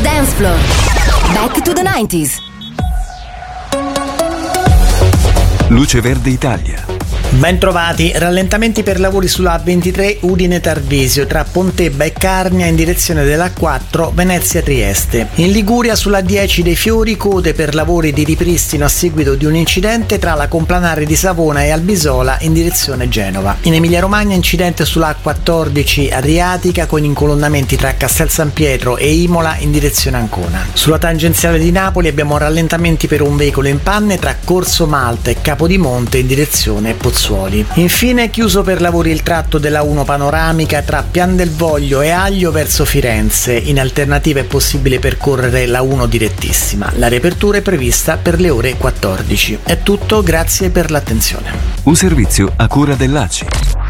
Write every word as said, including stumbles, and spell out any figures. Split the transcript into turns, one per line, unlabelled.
Dance Floor. Back to the nineties.
Luce Verde Italia.
Bentrovati, rallentamenti per lavori sulla A ventitré Udine-Tarvisio tra Pontebba e Carnia in direzione della A quattro Venezia-Trieste. In Liguria sulla A dieci dei Fiori code per lavori di ripristino a seguito di un incidente tra la Complanare di Savona e Albisola in direzione Genova. In Emilia-Romagna incidente sulla A quattordici Adriatica con incolonnamenti tra Castel San Pietro e Imola in direzione Ancona. Sulla tangenziale di Napoli abbiamo rallentamenti per un veicolo in panne tra Corso Malta e Capodimonte in direzione Pozzuoli. Infine chiuso per lavori il tratto della uno panoramica tra Pian del Voglio e Aglio verso Firenze. In alternativa è possibile percorrere la uno direttissima. La riapertura è prevista per le ore quattordici. È tutto, grazie per l'attenzione.
Un servizio a cura dell'A C I.